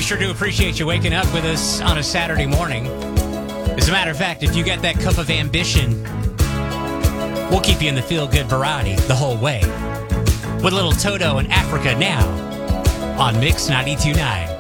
sure do appreciate you waking up with us on a Saturday morning. As a matter of fact, if you get that cup of ambition, we'll keep you in the feel-good variety the whole way. With a little Toto and Africa now on Mix 92.9.